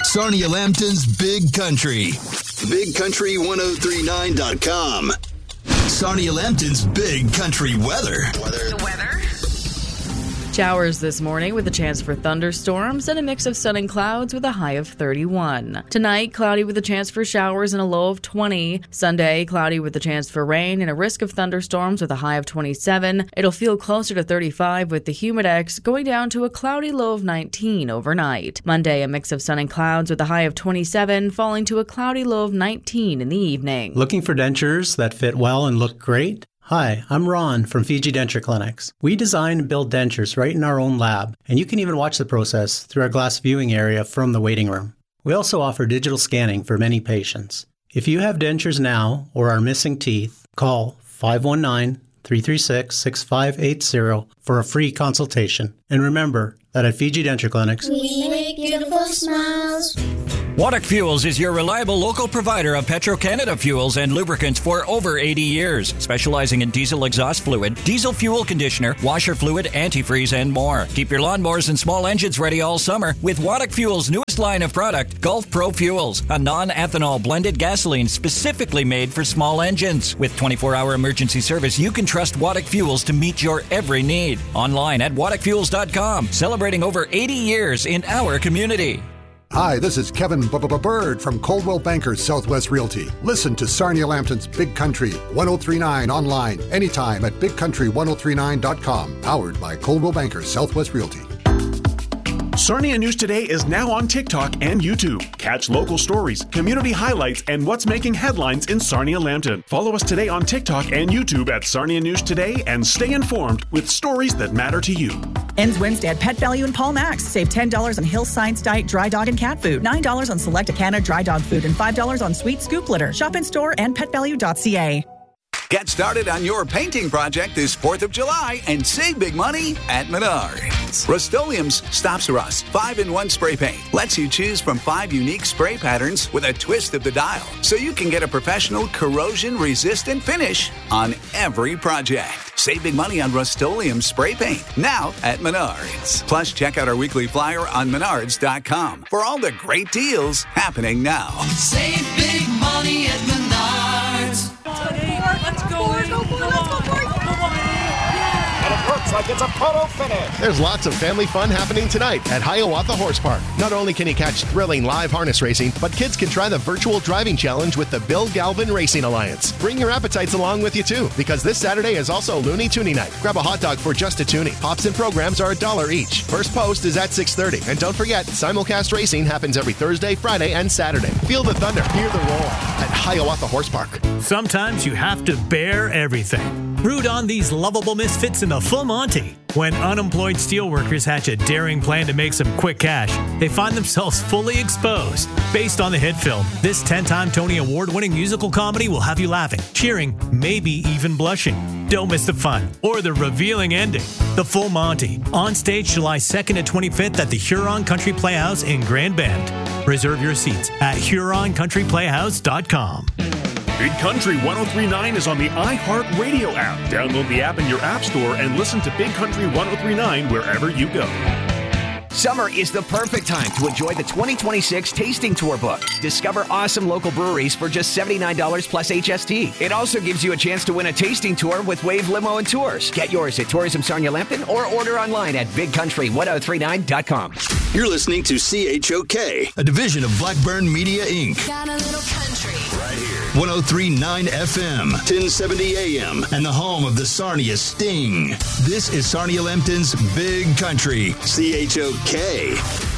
Sarnia Lambton's Big Country. BigCountry1039.com. Sarnia Lambton's Big Country weather. The weather? Showers this morning with a chance for thunderstorms and a mix of sun and clouds with a high of 31. Tonight, cloudy with a chance for showers and a low of 20. Sunday, cloudy with a chance for rain and a risk of thunderstorms with a high of 27. It'll feel closer to 35 with the humidex going down to a cloudy low of 19 overnight. Monday, a mix of sun and clouds with a high of 27, falling to a cloudy low of 19 in the evening. Looking for dentures that fit well and look great? Hi, I'm Ron from Fiji Denture Clinics. We design and build dentures right in our own lab, and you can even watch the process through our glass viewing area from the waiting room. We also offer digital scanning for many patients. If you have dentures now or are missing teeth, call 519-336-6580 for a free consultation. And remember that at Fiji Denture Clinics, we make beautiful smiles. Waddock Fuels is your reliable local provider of Petro-Canada fuels and lubricants for over 80 years, specializing in diesel exhaust fluid, diesel fuel conditioner, washer fluid, antifreeze, and more. Keep your lawnmowers and small engines ready all summer with Waddock Fuels' newest line of product, Gulf Pro Fuels, a non-ethanol blended gasoline specifically made for small engines. With 24-hour emergency service, you can trust Waddock Fuels to meet your every need. Online at waddockfuels.com, celebrating over 80 years in our community. Hi, this is Kevin Bird from Coldwell Bankers Southwest Realty. Listen to Sarnia Lambton's Big Country 1039 online anytime at bigcountry1039.com. Powered by Coldwell Bankers Southwest Realty. Sarnia News Today is now on TikTok and YouTube. Catch local stories, community highlights, and what's making headlines in Sarnia Lambton. Follow us today on TikTok and YouTube at Sarnia News Today and stay informed with stories that matter to you. Ends Wednesday at Pet Value in Paul Max. Save $10 on Hill Science Diet dry dog and cat food, $9 on select Acana dry dog food, and $5 on sweet scoop litter. Shop in store and petvalue.ca. Get started on your painting project this 4th of July and save big money at Menards. Rust-Oleum's Stops Rust 5-in-1 spray paint lets you choose from 5 unique spray patterns with a twist of the dial, so you can get a professional corrosion-resistant finish on every project. Save big money on Rust-Oleum spray paint now at Menards. Plus, check out our weekly flyer on Menards.com for all the great deals happening now. Save big money at Menards. Let's go. And it looks like it's a photo finish. There's lots of family fun happening tonight at Hiawatha Horse Park. Not only can you catch thrilling live harness racing, but kids can try the virtual driving challenge with the Bill Galvin Racing Alliance. Bring your appetites along with you too, because this Saturday is also Looney Toonie night. Grab a hot dog for just a toonie. Pops and programs are $1 each. First post is at 6:30. And don't forget, simulcast racing happens every Thursday, Friday, and Saturday. Feel the thunder, hear the roar at Hiawatha Horse Park. Sometimes you have to bear everything. Root on these lovable misfits in the full Monty. When unemployed steelworkers hatch a daring plan to make some quick cash, they find themselves fully exposed. Based on the hit film, this 10-time Tony Award-winning musical comedy will have you laughing, cheering, maybe even blushing. Don't miss the fun or the revealing ending. The Full Monty, on stage July 2nd and 25th at the Huron Country Playhouse in Grand Bend. Reserve your seats at HuronCountryPlayhouse.com. Big Country 1039 is on the iHeartRadio app. Download the app in your app store and listen to Big Country 1039 wherever you go. Summer is the perfect time to enjoy the 2026 Tasting Tour book. Discover awesome local breweries for just $79 plus HST. It also gives you a chance to win a tasting tour with Wave Limo and Tours. Get yours at Tourism Sarnia Lambton or order online at BigCountry1039.com. You're listening to CHOK, a division of Blackburn Media, Inc. Got a little country. Right here. 103.9 FM, 1070 AM, and the home of the Sarnia Sting. This is Sarnia Lambton's Big Country, CHOK.